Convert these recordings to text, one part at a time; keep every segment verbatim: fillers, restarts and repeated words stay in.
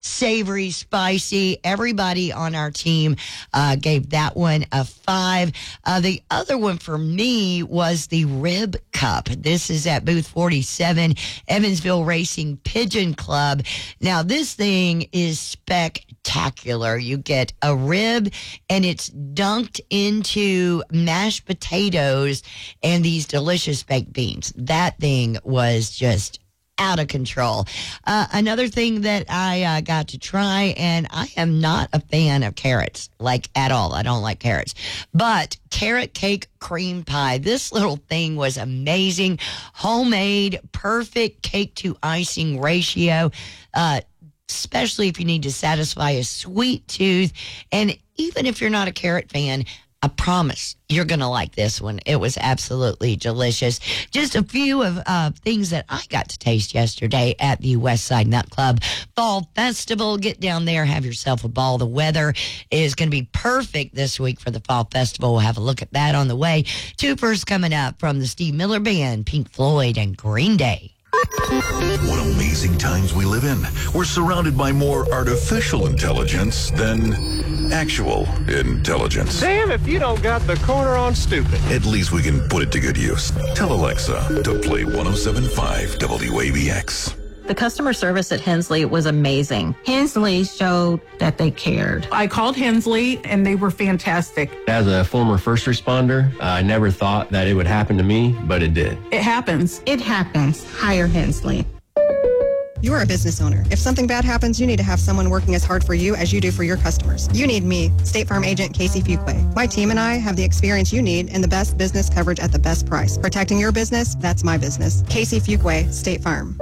savory, spicy. Everybody on our team uh, gave that one a five. Uh, the other one for me was the Rib Cup. This is at booth forty-seven, Evansville Racing Pigeon Club. Now, this thing is spectacular. You get a rib, and it's dunked into mashed potatoes and these delicious baked beans. That thing was just out of control. Uh, another thing that I uh, got to try, and I am not a fan of carrots, like at all. I don't like carrots. But carrot cake cream pie, this little thing was amazing. Homemade, perfect cake to icing ratio, uh, especially if you need to satisfy a sweet tooth. And even if you're not a carrot fan, I promise you're going to like this one. It was absolutely delicious. Just a few of uh, things that I got to taste yesterday at the Westside Nut Club Fall Festival. Get down there, have yourself a ball. The weather is going to be perfect this week for the Fall Festival. We'll have a look at that on the way. Tupers coming up from the Steve Miller Band, Pink Floyd, and Green Day. What amazing times we live in. We're surrounded by more artificial intelligence than actual intelligence. Damn if you don't got the corner on stupid. At least we can put it to good use. Tell Alexa to play one oh seven point five W A B X. The customer service at Hensley was amazing. Hensley showed that they cared. I called Hensley, and they were fantastic. As a former first responder, uh, I never thought that it would happen to me, but it did. It happens. It happens. Hire Hensley. You are a business owner. If something bad happens, you need to have someone working as hard for you as you do for your customers. You need me, State Farm Agent Casey Fuquay. My team and I have the experience you need and the best business coverage at the best price. Protecting your business, that's my business. Casey Fuquay, State Farm.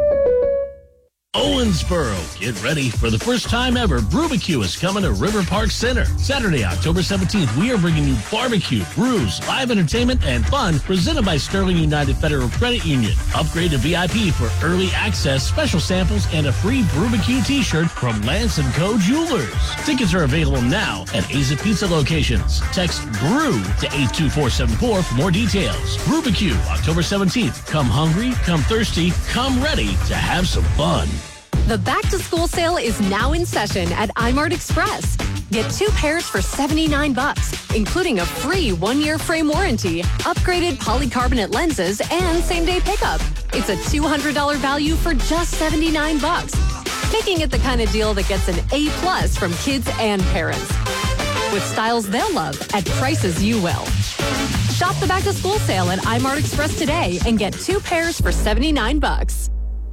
Owensboro, get ready for the first time ever. Brubacue is coming to River Park Center. Saturday, October seventeenth, we are bringing you barbecue, brews, live entertainment, and fun presented by Sterling United Federal Credit Union. Upgrade to V I P for early access, special samples, and a free Brubacue t-shirt from Lance and Co. Jewelers. Tickets are available now at Aza Pizza locations. Text BREW to eight two four seven four for more details. Brubacue, October seventeenth. Come hungry, come thirsty, come ready to have some fun. The back-to-school sale is now in session at iMart Express. Get two pairs for seventy-nine bucks, including a free one-year frame warranty, upgraded polycarbonate lenses, and same-day pickup. It's a two hundred dollars value for just seventy-nine bucks, making it the kind of deal that gets an A plus from kids and parents. With styles they'll love at prices you will. Shop the back-to-school sale at iMart Express today and get two pairs for seventy-nine bucks.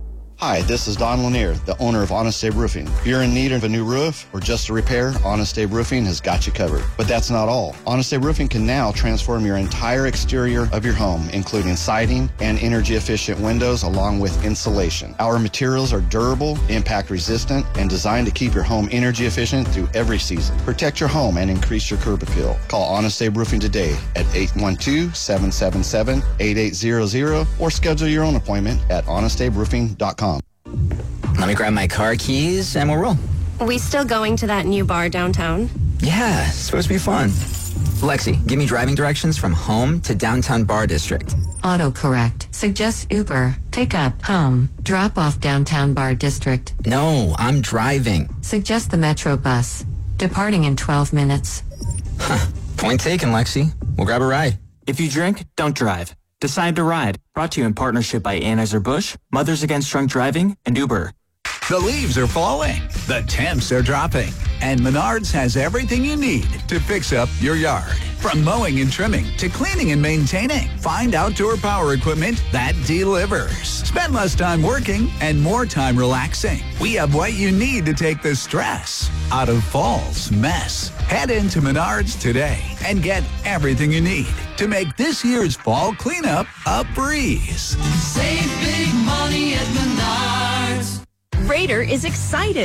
Hi, this is Don Lanier, the owner of Honest Abe Roofing. If you're in need of a new roof or just a repair, Honest Abe Roofing has got you covered. But that's not all. Honest Abe Roofing can now transform your entire exterior of your home, including siding and energy-efficient windows along with insulation. Our materials are durable, impact-resistant, and designed to keep your home energy-efficient through every season. Protect your home and increase your curb appeal. Call Honest Abe Roofing today at eight one two, seven seven seven, eight eight zero zero or schedule your own appointment at honest abe roofing dot com. Let me grab my car keys and we'll roll. Are we still going to that new bar downtown? Yeah, it's supposed to be fun. Lexi, give me driving directions from home to downtown bar district. Autocorrect. Suggest Uber. Pick up. Home. Drop off downtown bar district. No, I'm driving. Suggest the Metro bus. Departing in twelve minutes. Huh. Point taken, Lexi. We'll grab a ride. If you drink, don't drive. Decide to ride. Brought to you in partnership by Anheuser-Busch, Mothers Against Drunk Driving, and Uber. The leaves are falling, the temps are dropping, and Menards has everything you need to fix up your yard. From mowing and trimming to cleaning and maintaining, find outdoor power equipment that delivers. Spend less time working and more time relaxing. We have what you need to take the stress out of fall's mess. Head into Menards today and get everything you need to make this year's fall cleanup a breeze. Save big money at Menards. Raider is excited.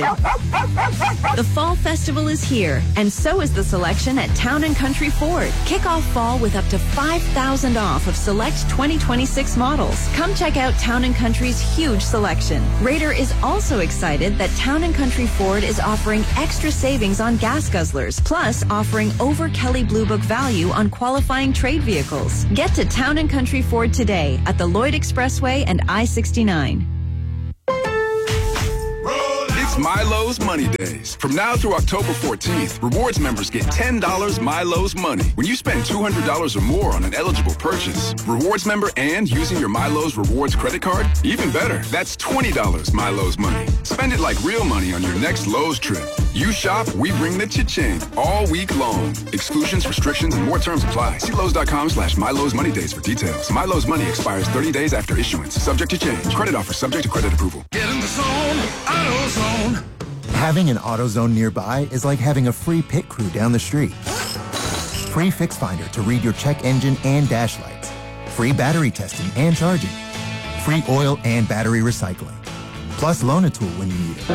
The Fall Festival is here, and so is the selection at Town and Country Ford. Kick off fall with up to five thousand dollars off of select twenty twenty-six models. Come check out Town and Country's huge selection. Raider is also excited that Town and Country Ford is offering extra savings on gas guzzlers, plus offering over Kelly Blue Book value on qualifying trade vehicles. Get to Town and Country Ford today at the Lloyd Expressway and I sixty-nine. It's Milo's Money Days. From now through October fourteenth, rewards members get ten dollars Milo's Money when you spend two hundred dollars or more on an eligible purchase. Rewards member and using your Milo's Rewards credit card? Even better, that's twenty dollars Milo's Money. Spend it like real money on your next Lowe's trip. You shop, we bring the cha-ching all week long. Exclusions, restrictions, and more terms apply. See Lowe's.com slash Milo's Money Days for details. Milo's Money expires thirty days after issuance. Subject to change. Credit offer subject to credit approval. Get in the zone, AutoZone. Having an AutoZone nearby is like having a free pit crew down the street. Free Fix Finder to read your check engine and dash lights. Free battery testing and charging. Free oil and battery recycling. Plus Loan-A-Tool when you need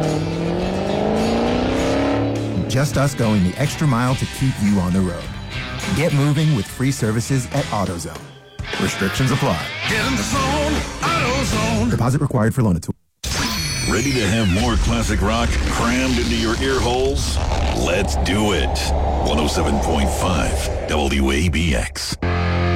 it. Just us going the extra mile to keep you on the road. Get moving with free services at AutoZone. Restrictions apply. Get in the zone, AutoZone. Deposit required for Loan-A-Tool. Ready to have more classic rock crammed into your ear holes? Let's do it. one oh seven point five W A B X.